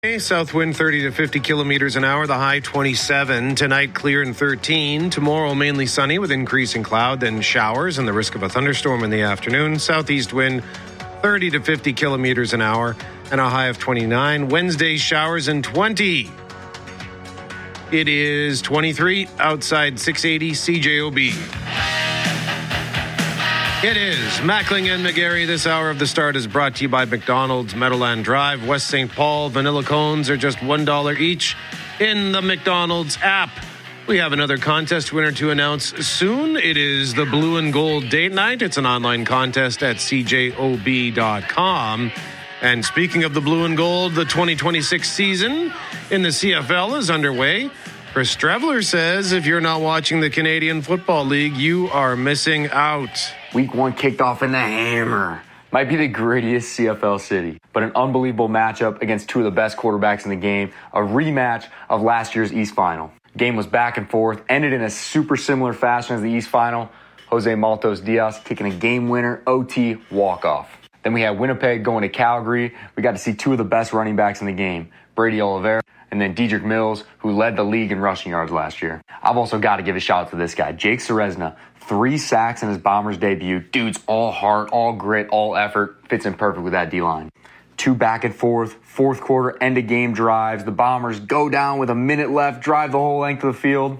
South wind 30 to 50 kilometers an hour, the high 27. Tonight, clear and 13. Tomorrow, mainly sunny with increasing cloud, then showers and the risk of a thunderstorm in the afternoon. Southeast wind 30 to 50 kilometers an hour and a high of 29. Wednesday, showers and 20. It is 23 outside 680 CJOB. It is Mackling and McGarry. This hour of the start is brought to you by McDonald's, Meadowland Drive, West St. Paul. Vanilla cones are just $1 each in the McDonald's app. We have another contest winner to announce soon. It is the Blue and Gold Date Night. It's an online contest at cjob.com. And speaking of the Blue and Gold, the 2026 season in the CFL is underway. Chris Streveler says if you're not watching the Canadian Football League, you are missing out. Week 1 kicked off in the Hammer. Might be the grittiest CFL city, but an unbelievable matchup against two of the best quarterbacks in the game. A rematch of last year's East Final. Game was back and forth, ended in a super similar fashion as the East Final. Jose Maltos Diaz kicking a game winner, OT walk-off. Then we had Winnipeg going to Calgary. We got to see two of the best running backs in the game, Brady Oliveira and then Dedrick Mills, who led the league in rushing yards last year. I've also got to give a shout out to this guy, Jake Ceresna. 3 sacks in his Bombers debut. Dude's all heart, all grit, all effort. Fits in perfect with that D-line. 2 back and forth, fourth quarter, end of game drives. The Bombers go down with a minute left, drive the whole length of the field.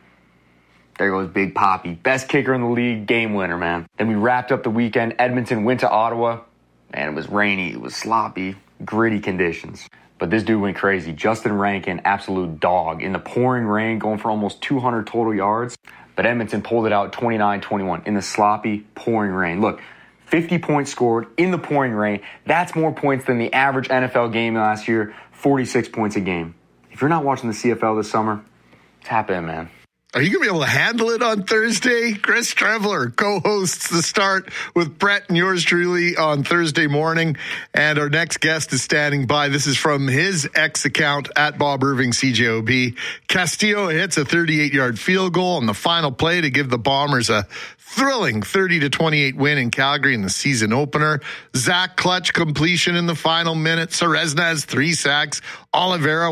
There goes Big Poppy. Best kicker in the league, game winner, man. Then we wrapped up the weekend. Edmonton went to Ottawa. Man, it was rainy, it was sloppy, gritty conditions. But this dude went crazy. Justin Rankin, absolute dog. In the pouring rain, going for almost 200 total yards. But Edmonton pulled it out 29-21 in the sloppy, pouring rain. Look, 50 points scored in the pouring rain. That's more points than the average NFL game last year, 46 points a game. If you're not watching the CFL this summer, tap in, man. Are you going to be able to handle it on Thursday? Chris Streveler co-hosts the start with Brett and yours truly on Thursday morning. And our next guest is standing by. This is from his X account at Bob Irving CJOB. Castillo hits a 38-yard field goal on the final play to give the Bombers a thrilling 30-28 win in Calgary in the season opener. Zach clutch completion in the final minute. Ceresna has 3 sacks. Oliveira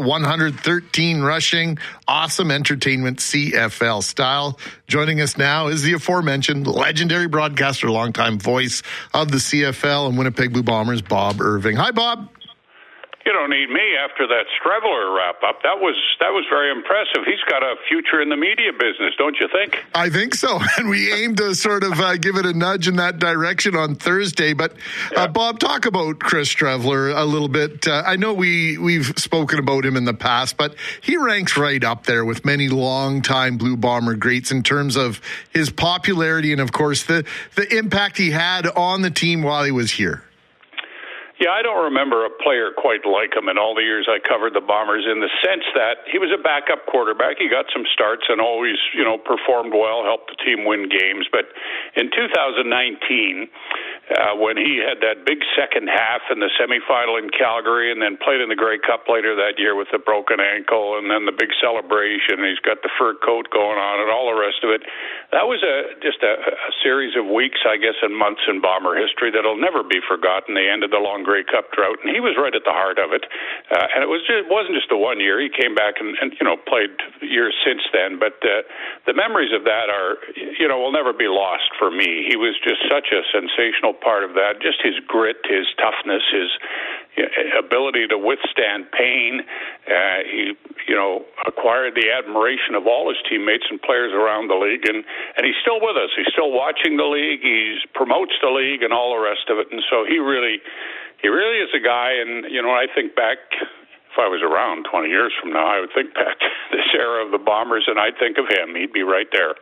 113 rushing. Awesome entertainment CFL style. Joining us now is the aforementioned legendary broadcaster, longtime voice of the CFL and Winnipeg Blue Bombers, Bob Irving. Hi, Bob. You don't need me after that Streveler wrap-up. That was very impressive. He's got a future in the media business, don't you think? I think so, and we aim to sort of give it a nudge in that direction on Thursday. But, Bob, talk about Chris Streveler a little bit. I know we've spoken about him in the past, but he ranks right up there with many longtime Blue Bomber greats in terms of his popularity and, of course, the impact he had on the team while he was here. Yeah, I don't remember a player quite like him in all the years I covered the Bombers, in the sense that he was a backup quarterback. He got some starts and always, performed well, helped the team win games. But in 2019, when he had that big second half in the semifinal in Calgary and then played in the Grey Cup later that year with the broken ankle and then the big celebration, he's got the fur coat going on and all the rest of it. That was just a series of weeks, I guess, and months in Bomber history that'll never be forgotten. They ended the long Grey Cup drought, and he was right at the heart of it. And it wasn't just the 1 year. He came back and played years since then. But the memories of that are, will never be lost for me. He was just such a sensational part of that. Just his grit, his toughness, his ability to withstand pain. He, acquired the admiration of all his teammates and players around the league, and he's still with us. He's still watching the league. He promotes the league and all the rest of it. And so he really is a guy. And I think back, if I was around 20 years from now, I would think back to this era of the Bombers, and I'd think of him. He'd be right there.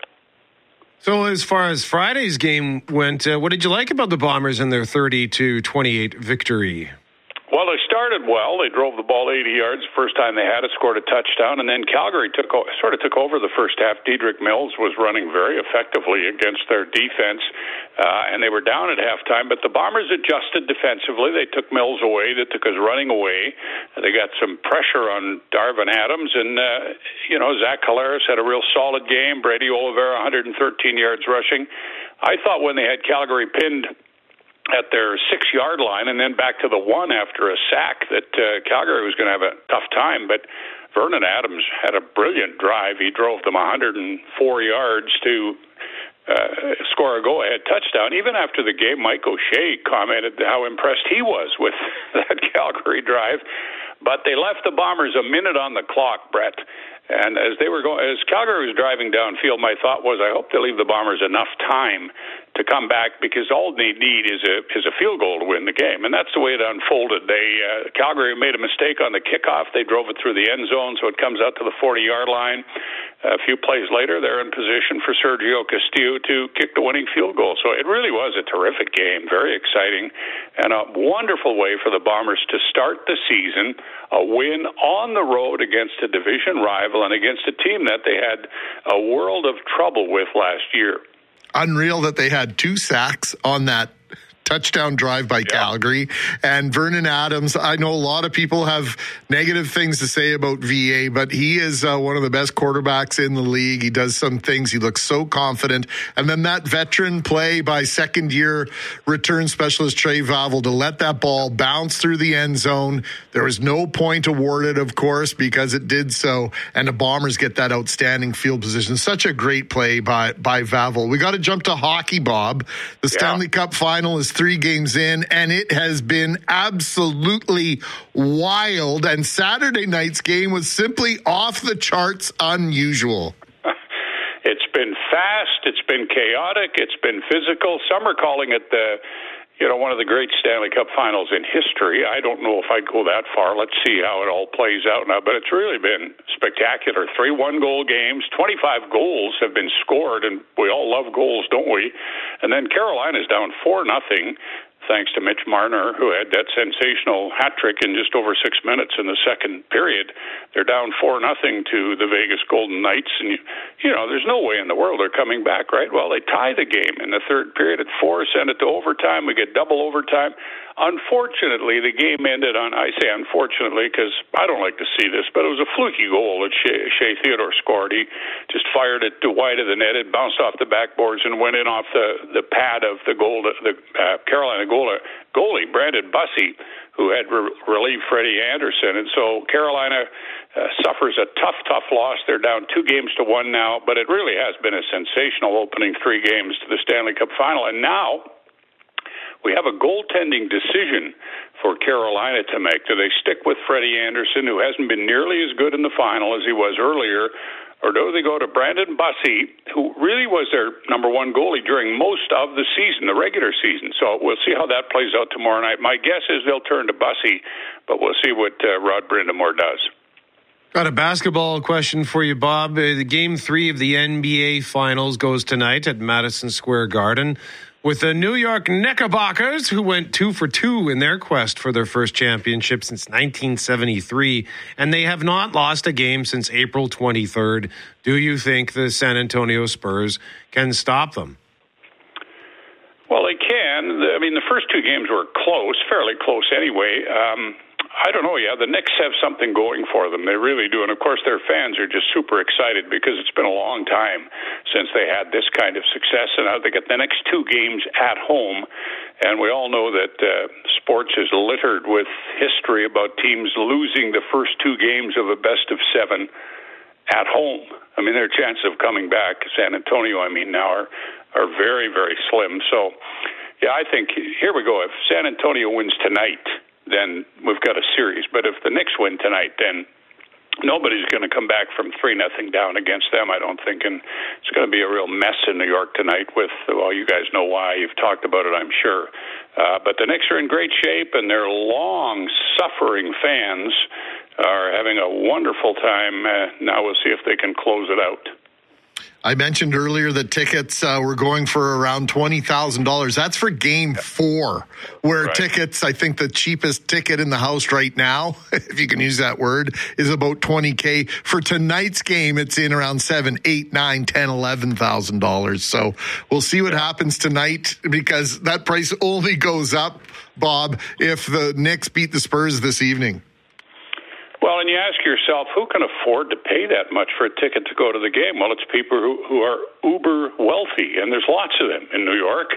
So as far as Friday's game went, what did you like about the Bombers and their 30-28 victory? Well, they started well. They drove the ball 80 yards the first time they had it, scored a touchdown, and then Calgary took over the first half. Dedrick Mills was running very effectively against their defense, and they were down at halftime, but the Bombers adjusted defensively. They took Mills away. They took his running away. They got some pressure on Darvin Adams, and, Zach Collaros had a real solid game. Brady Oliveira, 113 yards rushing. I thought when they had Calgary pinned at their 6-yard line and then back to the 1 after a sack that Calgary was going to have a tough time. But Vernon Adams had a brilliant drive. He drove them 104 yards to score a go-ahead touchdown. Even after the game, Mike O'Shea commented how impressed he was with that Calgary drive. But they left the Bombers a minute on the clock, Brett. And as Calgary was driving downfield, my thought was, I hope they leave the Bombers enough time to come back, because all they need is a field goal to win the game. And that's the way it unfolded. Calgary made a mistake on the kickoff. They drove it through the end zone, so it comes out to the 40-yard line. A few plays later, they're in position for Sergio Castillo to kick the winning field goal. So it really was a terrific game, very exciting, and a wonderful way for the Bombers to start the season, a win on the road against a division rival and against a team that they had a world of trouble with last year. Unreal that they had 2 sacks on that touchdown drive by Calgary. And Vernon Adams, I know a lot of people have negative things to say about VA, but he is one of the best quarterbacks in the league. He does some things. He looks so confident. And then that veteran play by second-year return specialist Trey Vavel to let that ball bounce through the end zone. There was no point awarded, of course, because it did so. And the Bombers get that outstanding field position. Such a great play by Vavel. We got to jump to hockey, Bob. The Stanley Cup final is 3 games in, and it has been absolutely wild. And Saturday night's game was simply off the charts unusual. It's been fast. It's been chaotic. It's been physical. Some are calling it one of the great Stanley Cup finals in history. I don't know if I'd go that far. Let's see how it all plays out now. But it's really been spectacular. 3 one-goal games. 25 goals have been scored, and we all love goals, don't we? And then Carolina's down 4-0. Thanks to Mitch Marner, who had that sensational hat trick in just over 6 minutes in the second period. They're down 4-0 to the Vegas Golden Knights, and there's no way in the world they're coming back, right? Well, they tie the game in the third period at 4, send it to overtime. We get double overtime. Unfortunately, the game ended on, I say unfortunately because I don't like to see this, but it was a fluky goal that Shea Theodore scored. He just fired it to wide of the net. It bounced off the backboards and went in off the pad of the Carolina goalie, Brandon Bussey, who had relieved Freddie Anderson. And so Carolina suffers a tough loss. They're down 2-1 now, but it really has been a sensational opening 3 games to the Stanley Cup final. And now we have a goaltending decision for Carolina to make. Do they stick with Freddie Anderson, who hasn't been nearly as good in the final as he was earlier, or do they go to Brandon Bussey, who really was their number 1 goalie during most of the season, the regular season? So we'll see how that plays out tomorrow night. My guess is they'll turn to Bussey, but we'll see what Rod Brindamore does. Got a basketball question for you, Bob. The Game 3 of the NBA Finals goes tonight at Madison Square Garden with the New York Knickerbockers, who went 2 for 2 in their quest for their first championship since 1973, and they have not lost a game since April 23rd. Do you think the San Antonio Spurs can stop them? Well, they can. I mean, the first 2 games were close, fairly close anyway. I don't know. Yeah, the Knicks have something going for them. They really do. And, of course, their fans are just super excited because it's been a long time since they had this kind of success. And now they get the next 2 games at home. And we all know that sports is littered with history about teams losing the first 2 games of a best-of-7 at home. I mean, their chances of coming back, San Antonio, now are very, very slim. So, yeah, I think, here we go. If San Antonio wins tonight, then we've got a series. But if the Knicks win tonight, then nobody's going to come back from 3-0 down against them, I don't think. And it's going to be a real mess in New York tonight with, well, you guys know why. You've talked about it, I'm sure. But the Knicks are in great shape, and their long-suffering fans are having a wonderful time. Now we'll see if they can close it out. I mentioned earlier that tickets were going for around $20,000. That's for Game 4, where tickets, I think the cheapest ticket in the house right now, if you can use that word, is about $20,000. For tonight's game, it's in around $7,000, $8,000, $9,000, $10,000, $11,000. So we'll see what happens tonight, because that price only goes up, Bob, if the Knicks beat the Spurs this evening. Well, and you ask yourself, who can afford to pay that much for a ticket to go to the game? Well, it's people who are uber wealthy, and there's lots of them in New York.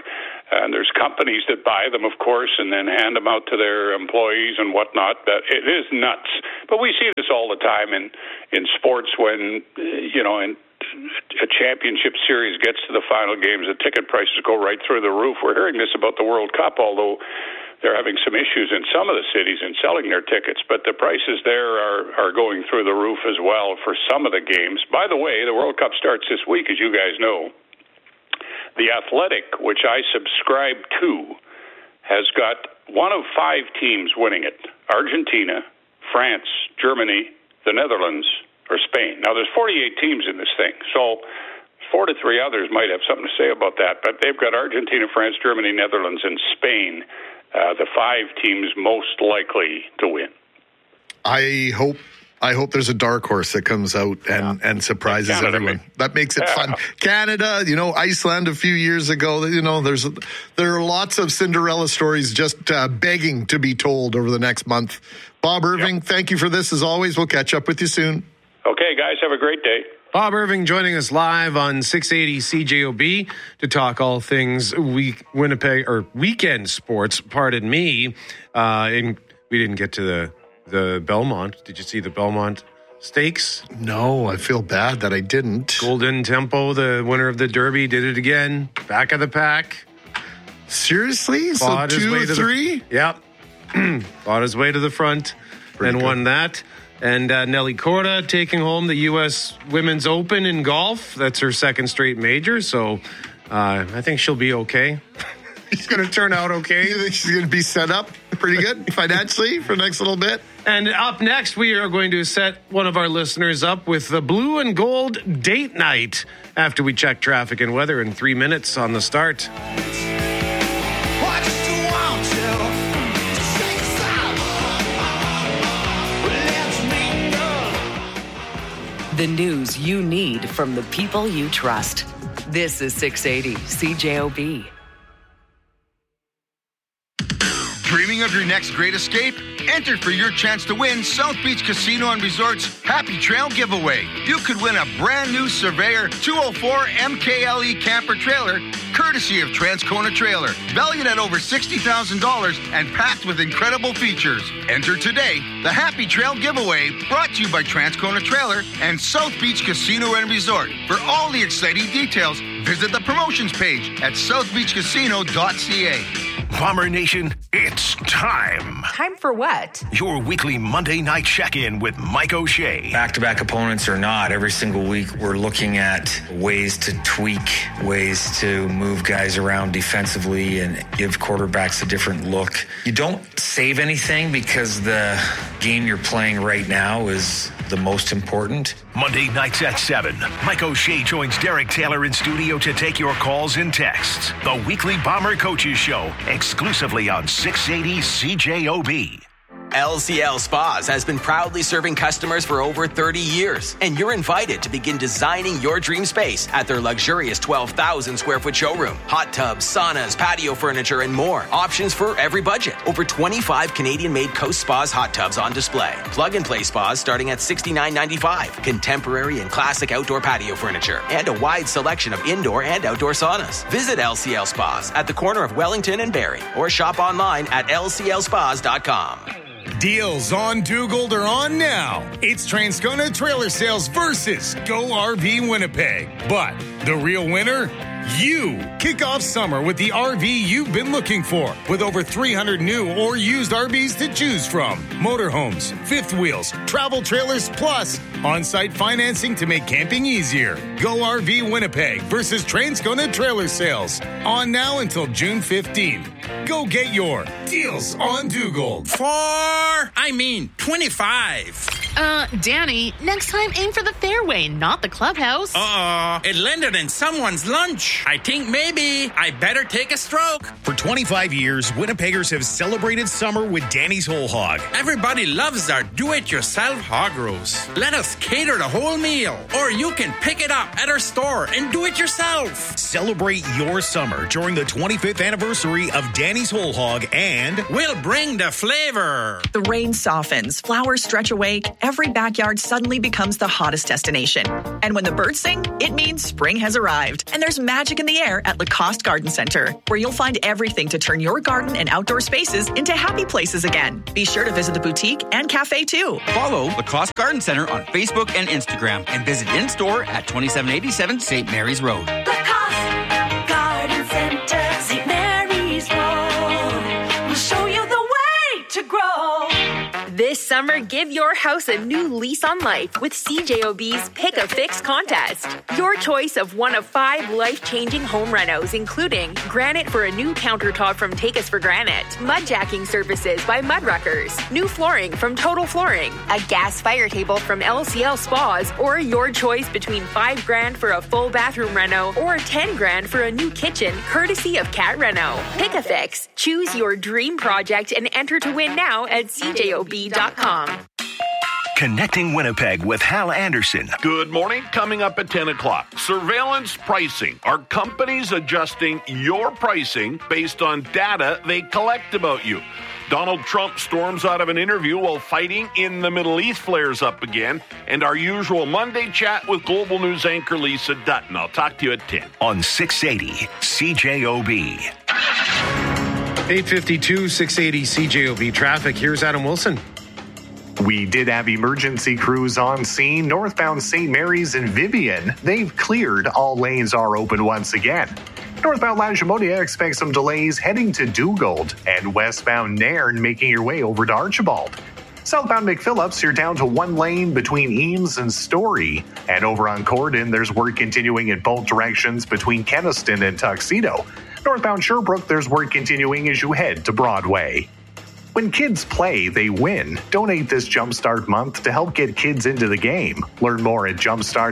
And there's companies that buy them, of course, and then hand them out to their employees and whatnot. But it is nuts. But we see this all the time in sports when, in a championship series gets to the final games, the ticket prices go right through the roof. We're hearing this about the World Cup, although they're having some issues in some of the cities in selling their tickets, but the prices there are going through the roof as well for some of the games. By the way, the World Cup starts this week, as you guys know. The Athletic, which I subscribe to, has got one of 5 teams winning it: Argentina, France, Germany, the Netherlands, or Spain. Now, there's 48 teams in this thing, so 4 to 3 others might have something to say about that, but they've got Argentina, France, Germany, Netherlands, and Spain, the 5 teams most likely to win. I hope there's a dark horse that comes out and surprises everyone. That makes it fun. Canada, Iceland a few years ago, there are lots of Cinderella stories just begging to be told over the next month. Bob Irving, Thank you for this as always. We'll catch up with you soon. Okay, guys, have a great day. Bob Irving joining us live on 680 CJOB to talk all things Winnipeg or weekend sports. Pardon me. We didn't get to the Belmont. Did you see the Belmont Stakes? No, I feel bad that I didn't. Golden Tempo, the winner of the Derby, did it again. Back of the pack. Seriously? Fought So 2 or 3? Yep. Fought his way to the front and won that. And Nelly Korda taking home the U.S. Women's Open in golf. That's her second straight major, so I think she'll be okay. She's going to turn out okay. You think she's going to be set up pretty good financially for the next little bit? And up next, we are going to set one of our listeners up with the Blue and Gold Date Night after we check traffic and weather in 3 minutes on the start. The news you need from the people you trust. This is 680 CJOB. Dreaming of your next great escape? Enter for your chance to win South Beach Casino and Resort's Happy Trail giveaway. You could win a brand new Surveyor 204 MKLE camper trailer, courtesy of Transcona Trailer, valued at over $60,000 and packed with incredible features. Enter today. The Happy Trail giveaway, brought to you by Transcona Trailer and South Beach Casino and Resort. For all the exciting details, visit the promotions page at southbeachcasino.ca. Bomber Nation, it's time. Time for what? Your weekly Monday night check-in with Mike O'Shea. Back-to-back opponents or not, every single week we're looking at ways to tweak, ways to move guys around defensively and give quarterbacks a different look. You don't save anything because the game you're playing right now is the most important. Monday nights at 7. Mike O'Shea joins Derek Taylor in studio to take your calls and texts. The weekly Bomber Coaches Show, exclusively on 680 CJOB. LCL Spas has been proudly serving customers for over 30 years, and you're invited to begin designing your dream space at their luxurious 12,000 square foot showroom. Hot tubs, saunas, patio furniture, and more. Options for every budget. Over 25 Canadian-made Coast Spas hot tubs on display. Plug-and-play spas starting at $69.95. Contemporary and classic outdoor patio furniture, and a wide selection of indoor and outdoor saunas. Visit LCL Spas at the corner of Wellington and Barrie, or shop online at lclspas.com. Deals on Dugald are on now. It's Transcona Trailer Sales versus Go RV Winnipeg. But the real winner? You. Kick off summer with the RV you've been looking for, with over 300 new or used RVs to choose from. Motorhomes, fifth wheels, travel trailers, plus on-site financing to make camping easier. Go RV Winnipeg versus Transcona Trailer Sales. On now until June 15th. Go get your deals on Dugald. 25. Danny, next time aim for the fairway, not the clubhouse. It landed in someone's lunch. I think maybe I better take a stroke. For 25 years, Winnipeggers have celebrated summer with Danny's Whole Hog. Everybody loves our do-it-yourself hog roast. Let us cater the whole meal, or you can pick it up at our store and do it yourself. Celebrate your summer during the 25th anniversary of Danny's Whole Hog, and we'll bring the flavor. The rain softens, flowers stretch awake, every backyard suddenly becomes the hottest destination. And when the birds sing, it means spring has arrived. And there's magic in the air at Lacoste Garden Center, where you'll find everything to turn your garden and outdoor spaces into happy places again. Be sure to visit the boutique and cafe too. Follow Lacoste Garden Center on Facebook and Instagram, and visit in-store at 2787 St. Mary's Road. Lacoste Garden Center, St. Mary's Road. We'll show you the way to grow. This summer, give your house a new lease on life with CJOB's Pick a Fix contest. Your choice of one of 5 life-changing home renos, including granite for a new countertop from Take Us for Granite, mud jacking services by Mudruckers, new flooring from Total Flooring, a gas fire table from LCL Spas, or your choice between $5,000 for a full bathroom reno or $10,000 for a new kitchen, courtesy of Cat Reno. Pick a Fix. Choose your dream project and enter to win now at CJOB.com. Connecting Winnipeg with Hal Anderson. Good morning. Coming up at 10 o'clock. Surveillance pricing. Are companies adjusting your pricing based on data they collect about you? Donald Trump storms out of an interview while fighting in the Middle East flares up again. And our usual Monday chat with Global News anchor Lisa Dutton. I'll talk to you at 10. On 680 CJOB. 852, 680 CJOB traffic. Here's Adam Wilson. We did have emergency crews on scene. Northbound St. Mary's and Vivian, they've cleared. All lanes are open once again. Northbound Lashimonia expects some delays heading to Dugald, and westbound Nairn making your way over to Archibald. Southbound McPhillips, you're down to 1 lane between Eames and Story. And over on Corden, there's work continuing in both directions between Kenaston and Tuxedo. Northbound Sherbrooke, there's work continuing as you head to Broadway. When kids play, they win. Donate this Jumpstart month to help get kids into the game. Learn more at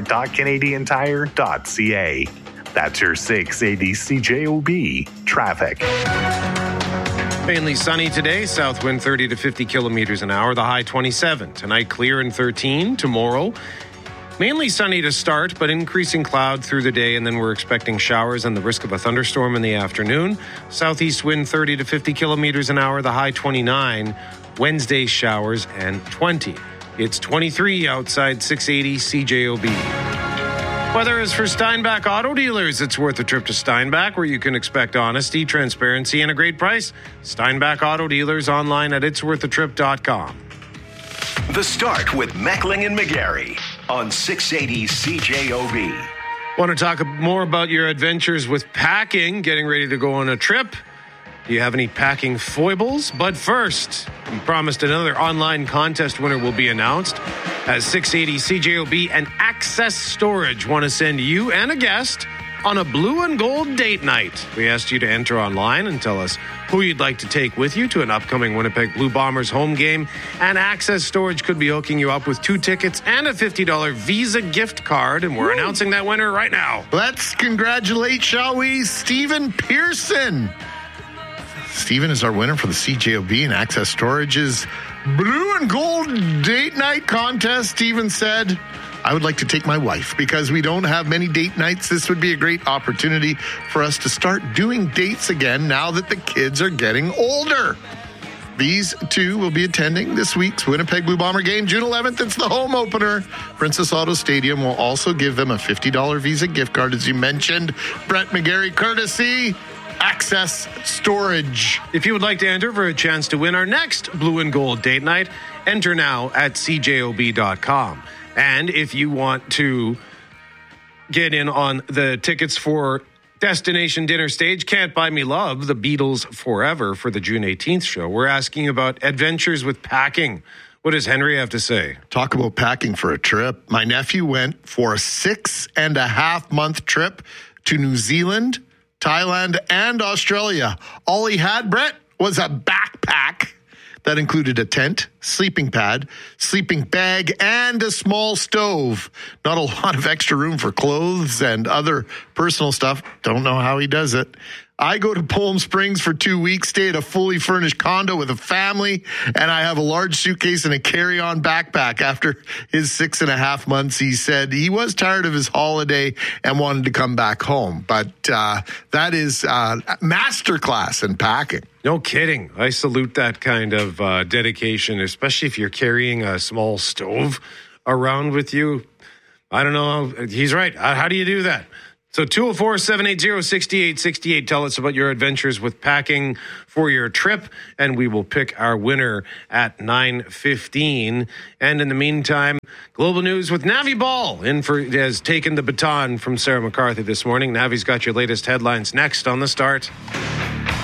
jumpstart.canadiantire.ca. That's your 680 CJOB traffic. Mainly sunny today, south wind 30 to 50 kilometers an hour, the high 27. Tonight, clear and 13. Tomorrow, mainly sunny to start, but increasing cloud through the day, and then we're expecting showers and the risk of a thunderstorm in the afternoon. Southeast wind 30 to 50 kilometers an hour, the high 29. Wednesday, showers and 20. It's 23 outside 680 CJOB. Weather is for Steinbach Auto Dealers. It's worth a trip to Steinbach, where you can expect honesty, transparency, and a great price. Steinbach Auto Dealers, online at itsworthatrip.com. The Start with Meckling and McGarry on 680 CJOB. Want to talk more about your adventures with packing, getting ready to go on a trip? Do you have any packing foibles? But first, we promised another online contest winner will be announced, as 680 CJOB and Access Storage want to send you and a guest on a blue and gold date night. We asked you to enter online and tell us who you'd like to take with you to an upcoming Winnipeg Blue Bombers home game. And Access Storage could be hooking you up with 2 tickets and a $50 Visa gift card. And we're announcing that winner right now. Let's congratulate, shall we, Stephen Pearson. Stephen is our winner for the CJOB and Access Storage's Blue and Gold Date Night contest. Stephen said, I would like to take my wife because we don't have many date nights. This would be a great opportunity for us to start doing dates again now that the kids are getting older. These two will be attending this week's Winnipeg Blue Bomber game, June 11th. It's the home opener. Princess Auto Stadium will also give them a $50 Visa gift card, as you mentioned. Brett McGarry, courtesy Access Storage. If you would like to enter for a chance to win our next Blue and Gold Date Night, enter now at cjob.com. And if you want to get in on the tickets for Destination Dinner Stage, Can't Buy Me Love, The Beatles Forever for the June 18th show, we're asking about adventures with packing. What does Henry have to say? Talk about packing for a trip. My nephew went for a 6.5-month trip to New Zealand, Thailand, and Australia. All he had, Brett, was a backpack that included a tent, sleeping pad, sleeping bag, and a small stove. Not a lot of extra room for clothes and other personal stuff. Don't know how he does it. I go to Palm Springs for 2 weeks, stay at a fully furnished condo with a family, and I have a large suitcase and a carry-on backpack. After his 6.5 months, he said he was tired of his holiday and wanted to come back home. But that is masterclass in packing. No kidding. I salute that kind of dedication, especially if you're carrying a small stove around with you. I don't know. He's right. How do you do that? So 204-780-6868. Tell us about your adventures with packing for your trip, and we will pick our winner at 9:15. And in the meantime, Global News with Navi Ball has taken the baton from Sarah McCarthy this morning. Navi's got your latest headlines next on The Start.